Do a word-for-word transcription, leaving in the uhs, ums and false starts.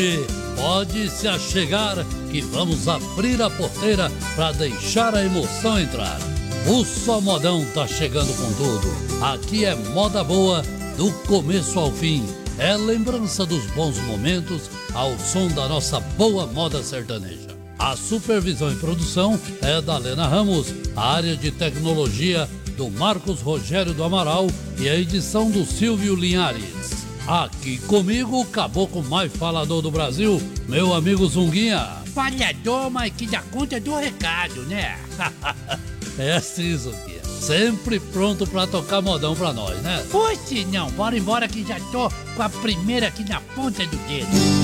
Pode se achegar que vamos abrir a porteira para deixar a emoção entrar. O Só Modão tá chegando com tudo. Aqui é moda boa do começo ao fim. É lembrança dos bons momentos ao som da nossa boa moda sertaneja. A supervisão e produção é da Lena Ramos, a área de tecnologia do Marcos Rogério do Amaral e a edição do Silvio Linhares. Aqui comigo, o caboclo mais falador do Brasil, meu amigo Zunguinha. Falhador, mas que dá conta do recado, né? É assim, Zunguinha. Sempre pronto pra tocar modão pra nós, né? Pois não, bora embora que já tô com a primeira aqui na ponta do dedo.